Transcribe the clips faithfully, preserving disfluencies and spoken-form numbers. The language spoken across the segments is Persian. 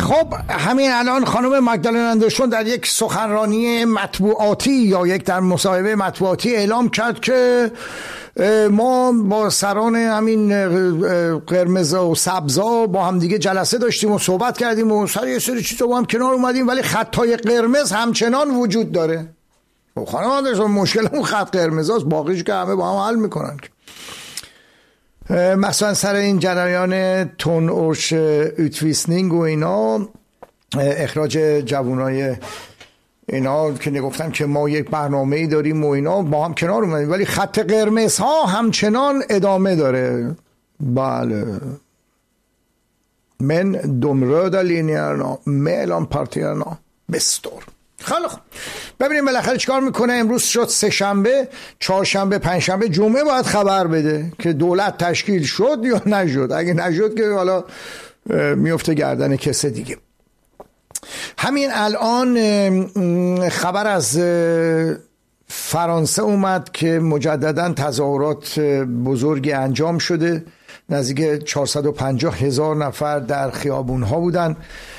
خب همین الان خانم مگدالن اندرسون در یک سخنرانی مطبوعاتی یا یک در مصاحبه مطبوعاتی اعلام کرد که ما با سران همین قرمز و سبزا با هم دیگه جلسه داشتیم و صحبت کردیم و سر یه سری چیزا با هم کنار اومدیم، ولی خطای قرمز همچنان وجود داره. خانم اندرسون مشکل اون خط قرمزاست، باقیش که همه با هم حل میکنن. مثلا سر این جریان تون اوش اوتویسنینگ و اینا، اخراج جوانای اینا که نگفتن که ما یک برنامه‌ای داریم و اینا، با هم کنار اومدیم، ولی خط قرمز ها همچنان ادامه داره. بله، من de röda linjerna mellan partierna består. خیلی خوب، ببینیم بالاخره چیکار میکنه. امروز شد سه شنبه، چهارشنبه، پنجشنبه، جمعه باید خبر بده که دولت تشکیل شد یا نشد. اگه نشد که حالا میفته گردن کس دیگه. همین الان خبر از فرانسه اومد که مجددا تظاهرات بزرگی انجام شده، نزدیک چهارصد و پنجاه هزار نفر در خیابون ها بودن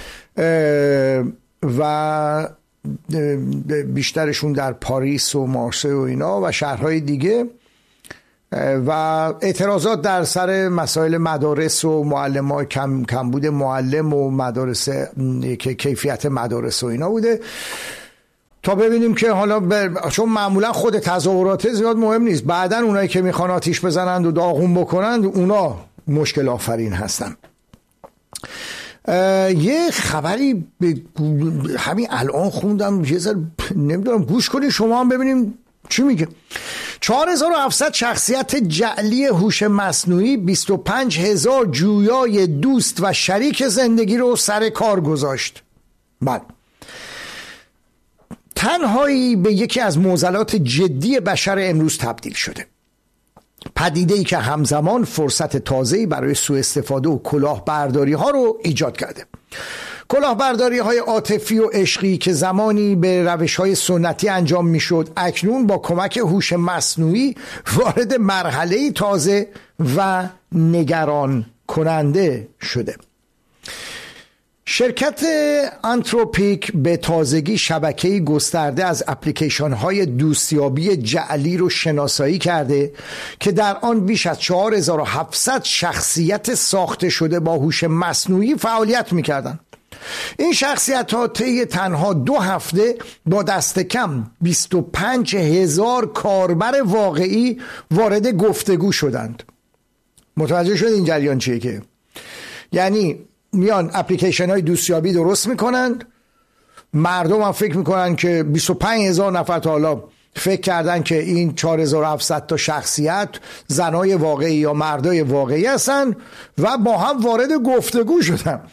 و بیشترشون در پاریس و مارسی و اینا و شهرهای دیگه، و اعتراضات در سر مسائل مدارس و معلم‌ها، کم کمبود معلم و مدارس که کیفیت مدارس و اینا بوده. تا ببینیم که حالا ب... چون معمولا خود تظاهرات زیاد مهم نیست، بعدن اونایی که میخوان آتیش بزنند و داغون بکنند اونا مشکل آفرین هستن. یه خبری ب... همین الان خوندم، یه ذره نمیدونم، گوش کنید شما هم ببینیم چی میگه. چهار هزار و هفتصد شخصیت جعلی هوش مصنوعی بیست و پنج هزار جویای دوست و شریک زندگی رو سر کار گذاشت. بله، تنهایی به یکی از معضلات جدی بشر امروز تبدیل شده. پدیده‌ای که همزمان فرصت تازه‌ای برای سوء استفاده و کلاهبرداری ها رو ایجاد کرده. کلاهبرداری های عاطفی و عشقی که زمانی به روش های سنتی انجام می شد، اکنون با کمک هوش مصنوعی وارد مرحله تازه و نگران کننده شده. شرکت آنتروپیک به تازگی شبکه‌ای گسترده از اپلیکیشن های دوستیابی جعلی رو شناسایی کرده که در آن بیش از چهار هزار و هفتصد شخصیت ساخته شده با هوش مصنوعی فعالیت می‌کردند. این شخصیت ها طی تنها دو هفته با دست کم بیست و پنج هزار کاربر واقعی وارد گفتگو شدند. متوجه شد این جریان چیه؟ که یعنی میان اپلیکیشن های دوستیابی درست میکنند، مردم هم فکر میکنن که بیست و پنج هزار نفر تا حالا فکر کردن که این چهار هزار و هفتصد تا شخصیت زنای واقعی یا مردای واقعی هستن و با هم وارد گفتگو شدن.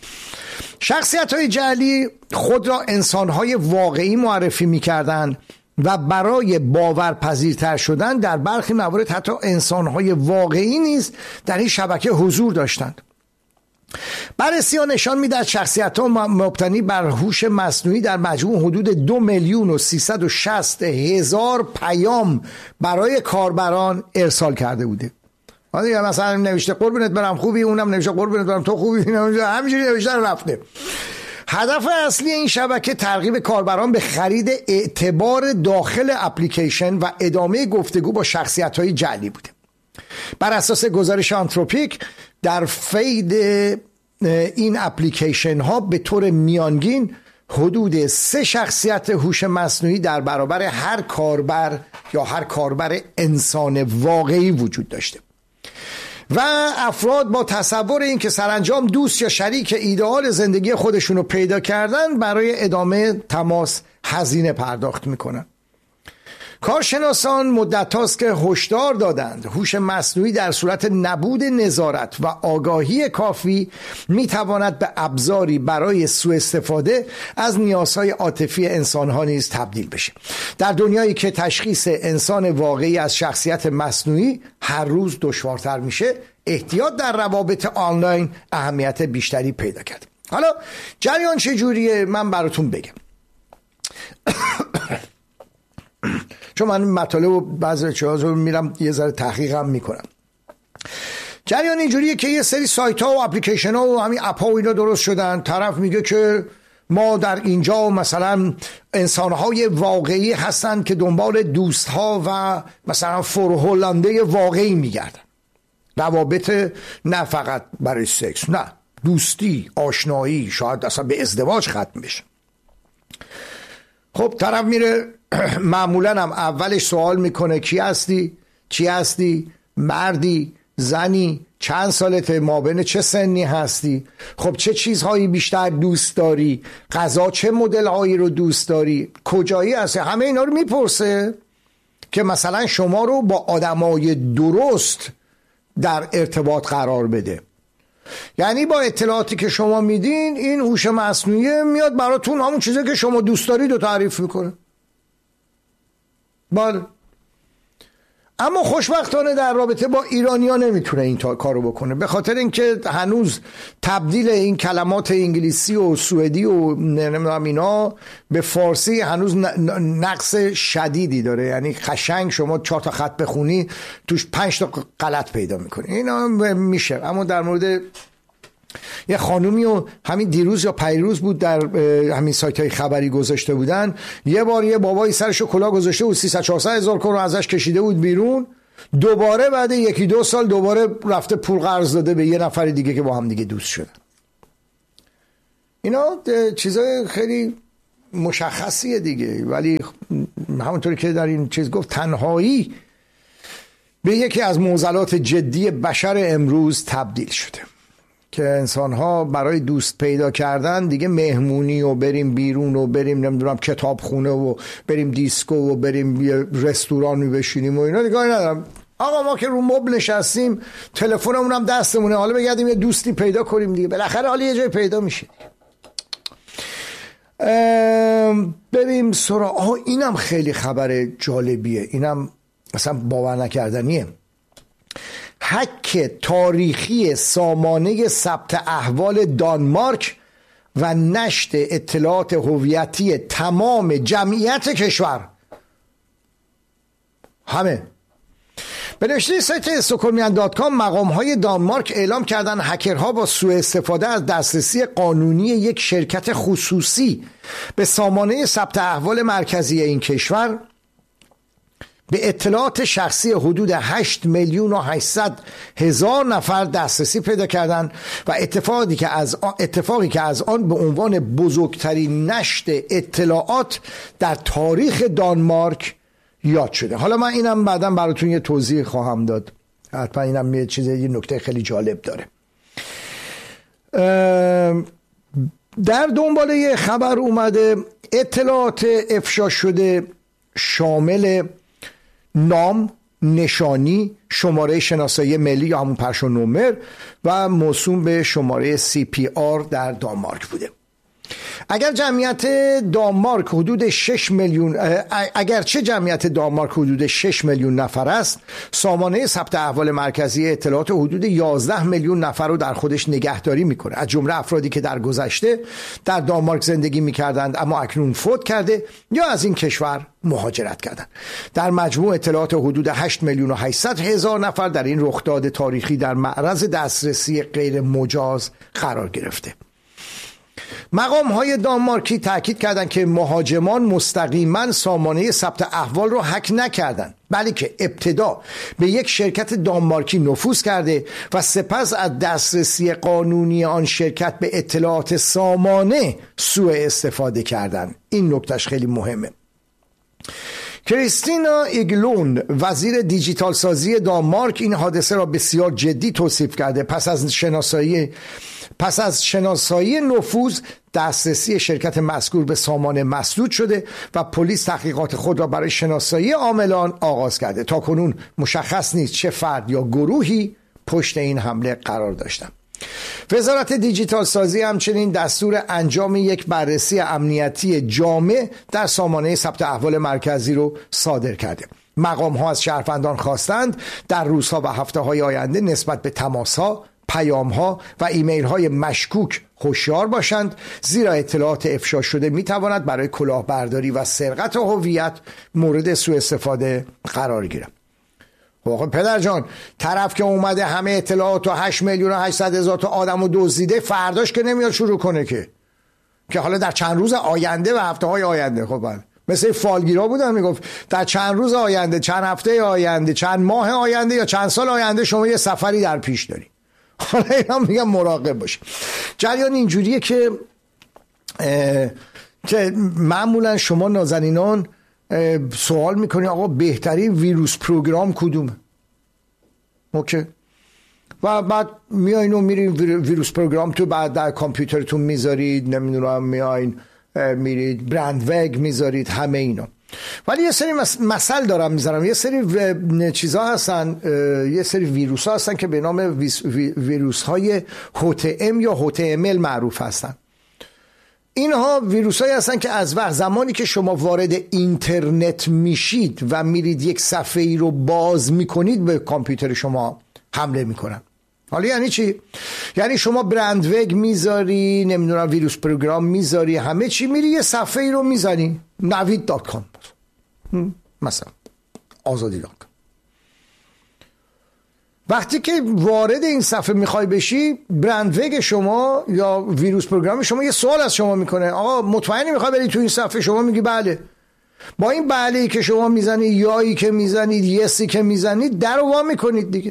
شخصیت های جعلی خود را انسان های واقعی معرفی می کردن و برای باورپذیرتر شدن در برخی موارد حتی انسان های واقعی نیز در این شبکه حضور داشتند. بررسی ها نشان می‌دهد شخصیت ها مبتنی بر هوش مصنوعی در مجموع حدود دو میلیون و سیصد و شصت هزار پیام برای کاربران ارسال کرده بوده. دیگه مثلا نوشته قربونت برم خوبی، اونم نوشته قربونت برم تو خوبی، همینجوری نوشته رفته. هدف اصلی این شبکه ترغیب کاربران به خرید اعتبار داخل اپلیکیشن و ادامه گفتگو با شخصیت‌های جعلی بوده. بر اساس گزارش آنتروپیک در فید این اپلیکیشن ها به طور میانگین حدود سه شخصیت هوش مصنوعی در برابر هر کاربر یا هر کاربر انسان واقعی وجود داشته و افراد با تصور این که سرانجام دوست یا شریک ایدئال زندگی خودشون رو پیدا کردن برای ادامه تماس هزینه پرداخت میکنن. کارشناسان مدت هاست که هشدار دادند هوش مصنوعی در صورت نبود نظارت و آگاهی کافی میتواند به ابزاری برای سوء استفاده از نیازهای عاطفی انسانها نیز تبدیل بشه. در دنیایی که تشخیص انسان واقعی از شخصیت مصنوعی هر روز دشوارتر میشه، احتیاط در روابط آنلاین اهمیت بیشتری پیدا کرد. حالا جریان چجوریه من براتون بگم، چون من مطالب و بعضی چیزا رو میرم یه ذره تحقیق هم میکنم. جریان اینجوریه که یه سری سایت ها و اپلیکیشن ها و همین اپ ها و اینا درست شدن. طرف میگه که ما در اینجا مثلا انسان های واقعی هستن که دنبال دوست ها و مثلا فرهولنده واقعی میگردن. روابط نه فقط برای سکس، نه، دوستی، آشنایی، شاید اصلا به ازدواج ختم بشه. خب طرف میره معمولا هم اولش سوال میکنه کی هستی؟ چی هستی؟ مردی؟ زنی؟ چند سالته؟ مابین چه سنی هستی؟ خب چه چیزهایی بیشتر دوست داری؟ غذا چه مدل هایی رو دوست داری؟ کجایی هستی؟ همه اینا رو میپرسه که مثلا شما رو با آدمای درست در ارتباط قرار بده. یعنی با اطلاعاتی که شما میدین این هوش مصنوعی میاد براتون همون چیزی که شما دوست دارید رو تعریف میکنه. بله. اما خوشبختانه در رابطه با ایرانیا نمیتونه این تا کارو بکنه، به خاطر اینکه هنوز تبدیل این کلمات انگلیسی و سوئدی و نمیدونم اینا به فارسی هنوز نقص شدیدی داره. یعنی قشنگ شما چهار تا خط بخونی توش پنج تا غلط پیدا میکنی. اینا میشه. اما در مورد یه خانومی و همین دیروز یا پیروز بود در همین سایت های خبری گذاشته بودن، یه بار یه بابایی سرشو کلاه گذاشته بود، سیصد چهارصد هزار کرون ازش کشیده بود بیرون، دوباره بعد یکی دو سال دوباره رفته پول قرض داده به یه نفر دیگه که با هم دیگه دوست شدن. اینا چیزای خیلی مشخصیه دیگه، ولی همونطوری که در این چیز گفت تنهایی به یکی از معضلات جدی بشر امروز تبدیل شده که انسان ها برای دوست پیدا کردن دیگه مهمونی و بریم بیرون و بریم نمیدونم کتابخونه و بریم دیسکو و بریم یه رستوران بشینیم و اینا دیگه ندارم. آقا ما که رو مبل نشستیم تلفنمون هم دستمونه، حالا بگردیم یه دوستی پیدا کنیم دیگه، بالاخره حالا یه جای پیدا میشه. بریم سراغ آها اینم خیلی خبر جالبیه، اینم اصلا باور نکردنیه. حک تاریخی سامانه ثبت احوال دانمارک و نشر اطلاعات هویتی تمام جمعیت کشور. همه به نوشته سایت استکهلمیان دات کام مقام‌های دانمارک اعلام کردند هکرها با سوء استفاده از دسترسی قانونی یک شرکت خصوصی به سامانه ثبت احوال مرکزی این کشور به اطلاعات شخصی حدود هشت میلیون و هشتصد هزار نفر دسترسی پیدا کردند و اتفاقی که از آن اتفاقی که از آن به عنوان بزرگترین نشر اطلاعات در تاریخ دانمارک یاد شده. حالا من اینم بعداً براتون یه توضیح خواهم داد، حتما اینم یه چیز یه نکته خیلی جالب داره. در دنباله خبر اومده اطلاعات افشا شده شامل نام، نشانی، شماره شناسایی ملی یا همون پرشون نمر و موسوم به شماره سی پی آر در دانمارک بوده. اگر جمعیت دانمارک حدود شش میلیون اگرچه جمعیت دانمارک حدود شش میلیون نفر است، سامانه ثبت احوال مرکزی اطلاعات حدود یازده میلیون نفر رو در خودش نگهداری میکنه، از جمله افرادی که در گذشته در دانمارک زندگی میکردند اما اکنون فوت کرده یا از این کشور مهاجرت کردند. در مجموع اطلاعات حدود هشت میلیون و هشتصد هزار نفر در این رخداد تاریخی در معرض دسترسی غیر مجاز قرار گرفته. مقام های دانمارکی تاکید کردند که مهاجمان مستقیما سامانه ثبت احوال رو هک نکردند، بلکه ابتدا به یک شرکت دانمارکی نفوذ کرده و سپس از دسترسی قانونی آن شرکت به اطلاعات سامانه سوء استفاده کردند. این نکتهش خیلی مهمه. کریستینا ایگلون وزیر دیجیتال سازی دانمارک این حادثه را بسیار جدی توصیف کرده. پس از شناسایی پس از شناسایی نفوذ دسترسی شرکت مذکور به سامانه مسدود شده و پلیس تحقیقات خود را برای شناسایی عاملان آغاز کرده. تاکنون مشخص نیست چه فرد یا گروهی پشت این حمله قرار داشتند. وزارت دیجیتال سازی همچنین دستور انجام یک بررسی امنیتی جامع در سامانه ثبت احوال مرکزی رو صادر کرده. مقام ها از شهروندان خواستند در روزها و هفته های آینده نسبت به تماس ها، پیام ها و ایمیل های مشکوک هوشیار باشند، زیرا اطلاعات افشا شده می تواند برای کلاهبرداری و سرقت هویت مورد سوء استفاده قرار گیرد. واقعا پدر جان، طرف که اومده همه اطلاعات و هشت میلیون و هشتصد هزار تا آدمو دزدیده، فرداش که نمیاد شروع کنه که که حالا در چند روز آینده و هفته های آینده. خب بله، مثل فالگیرا بودن میگفت در چند روز آینده، چند هفته آینده، چند ماه آینده یا چند سال آینده شما یه سفری در پیش داری. حالا اینا میگم مراقب باش. جریان اینجوریه که که معمولا شما نازنینان سوال میکنی آقا بهترین ویروس پروگرام کدومه؟ اوکی، و بعد میاین و میرین ویروس پروگرام تو بعد در کامپیوترتون میذارید، نمیدونم میاین میرید برند وگ میذارید، همه اینا. ولی یه سری مثل دارم میذارم، یه سری چیزا هستن، یه سری ویروس ها هستن که به نام ویروس های اچ تی ام یا اچ تی ام ال معروف هستن. اینها ویروس هایی هستن که از وقت زمانی که شما وارد اینترنت میشید و میرید یک صفحه ای رو باز میکنید به کامپیوتر شما حمله میکنن. حالا یعنی چی؟ یعنی شما برند وگ میذاری، نمیدونم ویروس پروگرام میذاری، همه چی، میری یه صفحه ای رو میزنی، نوید دات کام مثلا، آزادی دات کام. وقتی که وارد این صفحه میخوای بشی، برند وگ شما یا ویروس پروگرام شما یه سوال از شما میکنه، آقا مطمئنی میخوای بری تو این صفحه؟ شما میگی بله. با این بله که شما میزنید، یایی که میزنید، یسی که میزنید، در رو وا میکنید دیگه.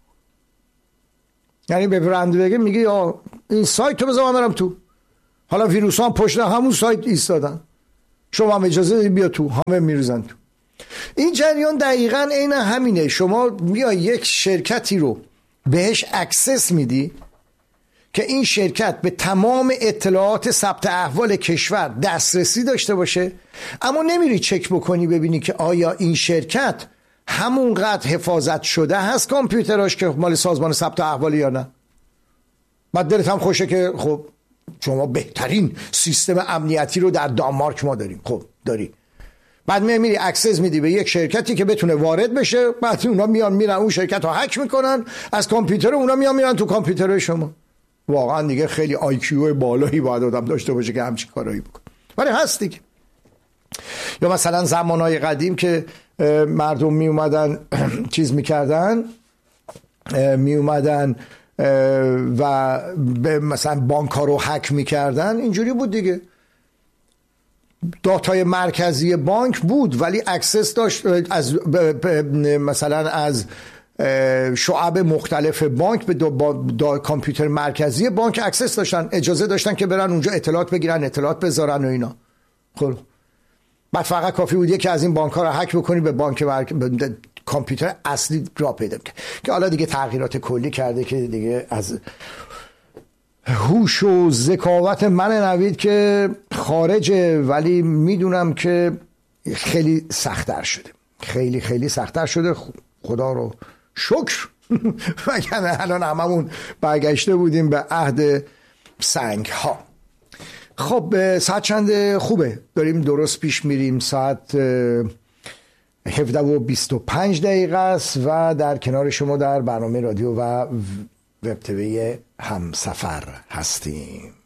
یعنی به برند وگ میگی آ این سایت رو بذار من برم تو. حالا ویروس ها هم پشت همون سایت ایستادن، شما هم اجازه دید بیا تو، همه میریزن تو. این جریان دقیقاً عین همینه. شما میای یک شرکتی رو بهش اکسس میدی که این شرکت به تمام اطلاعات ثبت احوال کشور دسترسی داشته باشه، اما نمیری چک بکنی ببینی که آیا این شرکت همونقدر حفاظت شده هست کامپیوتراش که مال سازمان ثبت احوال یا نه. بعد دلت هم خوشه که خب شما بهترین سیستم امنیتی رو در دانمارک ما داریم. خب داری. بعد میری اکسس میدی به یک شرکتی که بتونه وارد بشه، بعد اونا میان میرن اون شرکت رو هک میکنن از کامپیوتر، اونا میان میرن تو کامپیوتر شما. واقعا دیگه خیلی آی کیو بالایی باید آدم داشته باشه که همچین کارایی بکنه، ولی هست دیگه. یا مثلا زمانهای قدیم که مردم می اومدن چیز میکردن، می اومدن و مثلا بانک ها رو هک میکردن، اینجوری بود دیگه. داتای مرکزی بانک بود ولی اکسس داشت از مثلا از شعب مختلف بانک به دو دو کامپیوتر مرکزی بانک اکسس داشتن، اجازه داشتن که برن اونجا اطلاعات بگیرن، اطلاعات بذارن و اینا. خب بعد فقط کافی بود یکی از این بانک ها رو هک بکنی به بانک مرک... به کامپیوتر اصلی را پیدا کرد، که حالا دیگه تغییرات کلی کرده که دیگه از هوش و ذکاوت من نوید که خارجه، ولی میدونم که خیلی سخت‌تر شده، خیلی خیلی سخت‌تر شده. خدا رو شکر وگرنه الان هممون برگشته بودیم به عهد سنگ ها. خب ساعت چند خوبه؟ داریم درست پیش میریم، ساعت هفده و بیست و پنج دقیقه است و در کنار شما در برنامه رادیو و وب تیوی همسفر هستیم.